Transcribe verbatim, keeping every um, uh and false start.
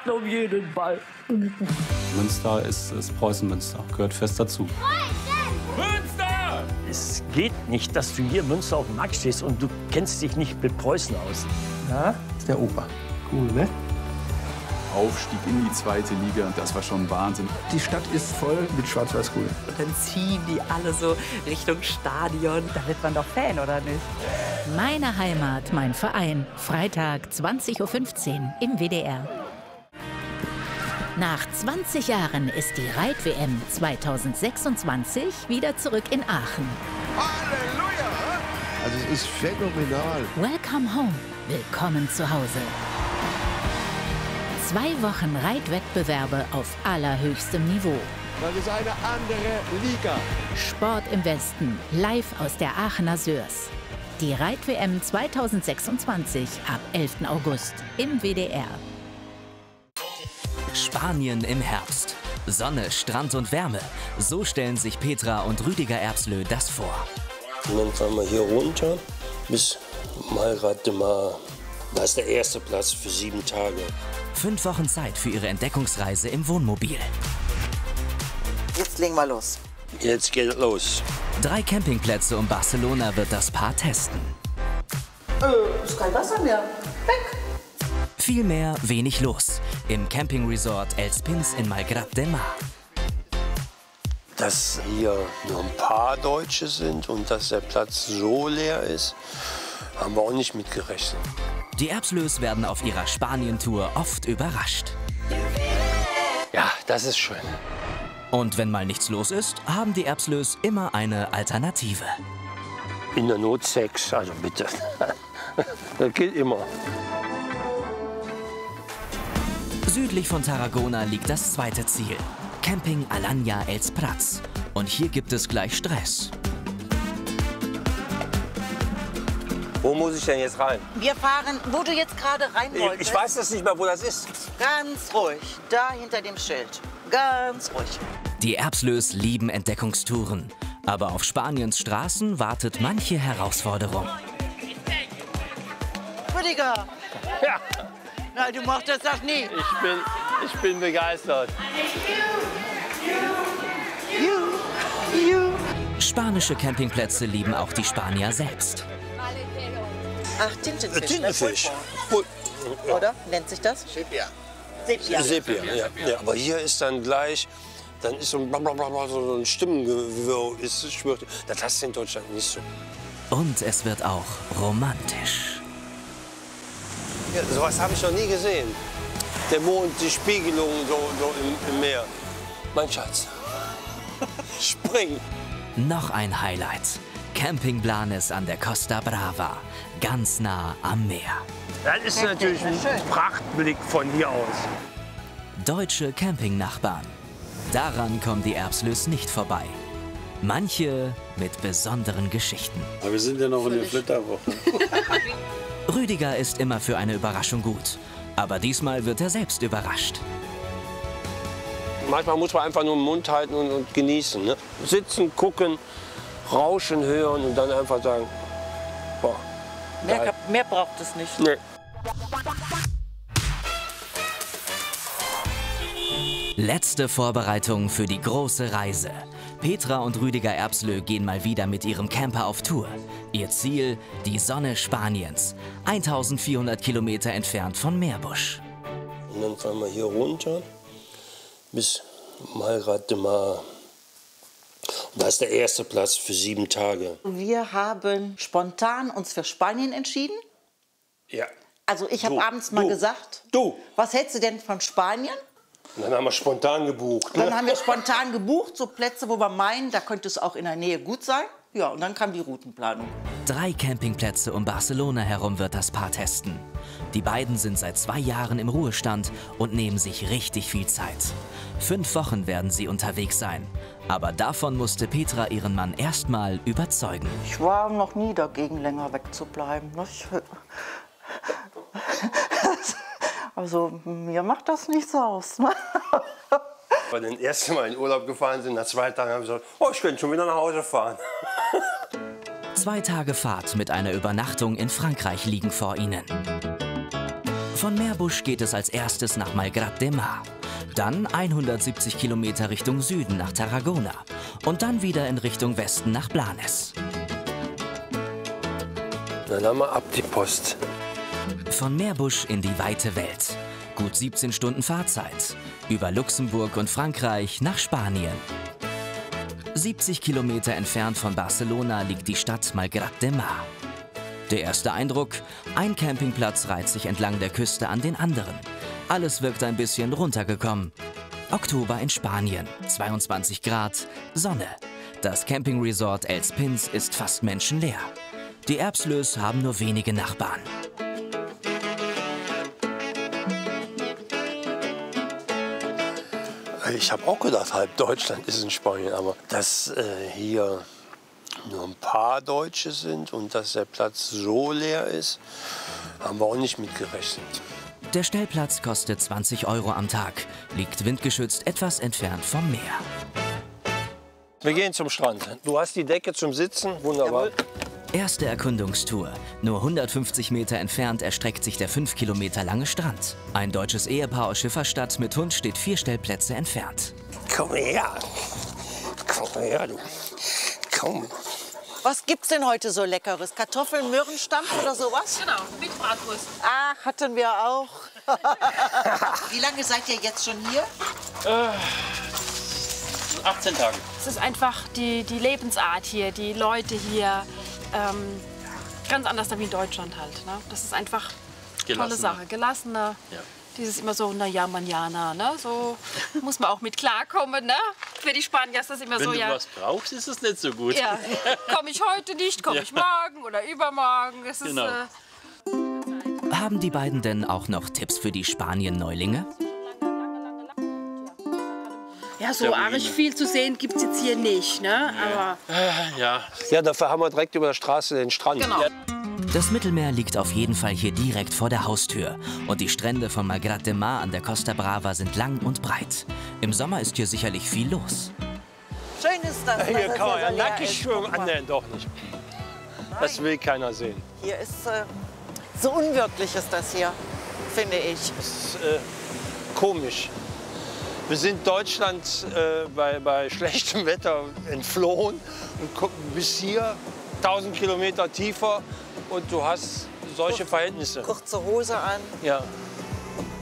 warten um jeden Ball. Münster ist, ist Preußen-Münster, gehört fest dazu. Münster! Es geht nicht, dass du hier Münster auf dem Markt stehst und du kennst dich nicht mit Preußen aus. Na, ist der Opa. Cool, ne? Aufstieg in die zweite Liga, das war schon Wahnsinn. Die Stadt ist voll mit Schwarz-Weiß-Grün. Und dann ziehen die alle so Richtung Stadion. Da wird man doch Fan, oder nicht? Meine Heimat, mein Verein. Freitag, zwanzig Uhr fünfzehn im W D R. Nach zwanzig Jahren ist die Reit-W M zweitausendsechsundzwanzig wieder zurück in Aachen. Halleluja! Also es ist phänomenal. Welcome home. Willkommen zu Hause. Zwei Wochen Reitwettbewerbe auf allerhöchstem Niveau. Das ist eine andere Liga. Sport im Westen, live aus der Aachener Sörs. Die Reit-W M zweitausendsechsundzwanzig ab elften August im W D R. Spanien im Herbst. Sonne, Strand und Wärme. So stellen sich Petra und Rüdiger Erbslö das vor. Und dann fahren wir hier runter bis Malgrat de Mar. Das ist der erste Platz für sieben Tage. Fünf Wochen Zeit für ihre Entdeckungsreise im Wohnmobil. Jetzt legen wir los. Jetzt geht los. Drei Campingplätze um Barcelona wird das Paar testen. Äh, ist kein Wasser mehr. Weg. Viel mehr, wenig los. Im Campingresort Els Pins in Malgrat de Mar. Dass hier nur ein paar Deutsche sind und dass der Platz so leer ist, haben wir auch nicht mitgerechnet. Die Erbslös werden auf ihrer Spanien-Tour oft überrascht. Ja, das ist schön. Und wenn mal nichts los ist, haben die Erbslös immer eine Alternative. In der Not Sex, also bitte. Das geht immer. Südlich von Tarragona liegt das zweite Ziel. Camping Alanya Els Prats. Und hier gibt es gleich Stress. Wo muss ich denn jetzt rein? Wir fahren, wo du jetzt gerade rein wolltest. Ich weiß das nicht mehr, wo das ist. Ganz ruhig. Da hinter dem Schild. Ganz ruhig. Die Erbslös lieben Entdeckungstouren. Aber auf Spaniens Straßen wartet manche Herausforderung. Rüdiger! Ja, Na, du machst das doch nie. ich bin, ich bin begeistert. You, you. Spanische Campingplätze lieben auch die Spanier selbst. Ach, Tintenfisch. Tintenfisch. Ne? Oder? Nennt sich das? Sepia. Sepia. Sepia, ja. Ja. Aber hier ist dann gleich, dann ist so ein, blablabla, so ein Stimmengewirr, ist schwört. Das hast du in Deutschland nicht so. Und es wird auch romantisch. Ja, sowas habe ich noch nie gesehen. Der Mond, die Spiegelung so, so im, im Meer. Mein Schatz, spring. Noch ein Highlight. Camping Blanes an der Costa Brava. Ganz nah am Meer. Das ist natürlich ein Prachtblick von hier aus. Deutsche Campingnachbarn. Daran kommen die Erbslös nicht vorbei. Manche mit besonderen Geschichten. Aber wir sind ja noch in der Flitterwoche. Rüdiger ist immer für eine Überraschung gut. Aber diesmal wird er selbst überrascht. Manchmal muss man einfach nur den Mund halten und, und genießen. Ne? Sitzen, gucken, Rauschen hören und dann einfach sagen, boah. Mehr, mehr braucht es nicht. Nee. Letzte Vorbereitung für die große Reise. Petra und Rüdiger Erbslö gehen mal wieder mit ihrem Camper auf Tour. Ihr Ziel, die Sonne Spaniens. eintausendvierhundert Kilometer entfernt von Meerbusch. Und dann fahren wir hier runter bis Malgrat de Mar. Das ist der erste Platz für sieben Tage. Wir haben spontan uns für Spanien entschieden. Ja. Also ich habe Du, abends mal du, gesagt, du. Was hältst du denn von Spanien? Und dann haben wir spontan gebucht. Ne? Dann haben wir spontan gebucht, so Plätze, wo wir meinen, da könnte es auch in der Nähe gut sein. Ja, und dann kam die Routenplanung. Drei Campingplätze um Barcelona herum wird das Paar testen. Die beiden sind seit zwei Jahren im Ruhestand und nehmen sich richtig viel Zeit. Fünf Wochen werden sie unterwegs sein. Aber davon musste Petra ihren Mann erstmal überzeugen. Ich war noch nie dagegen, länger wegzubleiben. Ich, also mir macht das nichts aus. Weil wir das erste Mal in Urlaub gefahren sind, nach zwei Tagen haben wir gesagt, oh, ich könnte schon wieder nach Hause fahren. Zwei Tage Fahrt mit einer Übernachtung in Frankreich liegen vor ihnen. Von Meerbusch geht es als erstes nach Malgrat de Mar. Dann hundertsiebzig Kilometer Richtung Süden nach Tarragona und dann wieder in Richtung Westen nach Blanes. Dann haben wir ab die Post. Von Meerbusch in die weite Welt. Gut siebzehn Stunden Fahrzeit. Über Luxemburg und Frankreich nach Spanien. siebzig Kilometer entfernt von Barcelona liegt die Stadt Malgrat de Mar. Der erste Eindruck, ein Campingplatz reiht sich entlang der Küste an den anderen. Alles wirkt ein bisschen runtergekommen. Oktober in Spanien, zweiundzwanzig Grad, Sonne. Das Campingresort Els Pins ist fast menschenleer. Die Erbslös haben nur wenige Nachbarn. Ich habe auch gedacht, halb Deutschland ist in Spanien, aber dass äh, hier nur ein paar Deutsche sind und dass der Platz so leer ist, haben wir auch nicht mitgerechnet. Der Stellplatz kostet zwanzig Euro am Tag, liegt windgeschützt etwas entfernt vom Meer. Wir gehen zum Strand. Du hast die Decke zum Sitzen, wunderbar. Erste Erkundungstour. Nur hundertfünfzig Meter entfernt erstreckt sich der fünf Kilometer lange Strand. Ein deutsches Ehepaar aus Schifferstadt mit Hund steht vier Stellplätze entfernt. Komm her. Komm her, du. Komm. Was gibt's denn heute so Leckeres? Kartoffeln, Möhrenstampf oder sowas? Genau, mit Bratwurst. Ah, hatten wir auch. Wie lange seid ihr jetzt schon hier? Äh, achtzehn Tage. Es ist einfach die, die Lebensart hier, die Leute hier. Ähm, ganz anders da wie in Deutschland halt. Ne? Das ist einfach eine tolle Sache. Gelassener. Ja. Dieses immer so, na ja, manjana, ne? So muss man auch mit klarkommen, ne? Für die Spanier ist das immer Wenn so, du ja. was brauchst, ist es nicht so gut. Ja, komme ich heute nicht, komme Ja. ich morgen oder übermorgen. Es ist, Genau. äh, Haben die beiden denn auch noch Tipps für die Spanien-Neulinge? ja, so arg viel zu sehen gibt es jetzt hier nicht, ne? Aber Ja. Ja, dafür haben wir direkt über der Straße den Strand. genau. Das Mittelmeer liegt auf jeden Fall hier direkt vor der Haustür. Und die Strände von Malgrat de Mar an der Costa Brava sind lang und breit. Im Sommer ist hier sicherlich viel los. Schön ist das. Hier dass kann man es ja so leer nackig ist. schwimmen. Guck Ah, mal. nee, doch nicht. Das will keiner sehen. Hier ist äh, so unwirklich ist das hier, finde ich. Das ist äh, komisch. Wir sind Deutschland äh, bei, bei schlechtem Wetter entflohen und gucken bis hier tausend Kilometer tiefer und du hast solche Verhältnisse. Kurze Hose an. Ja.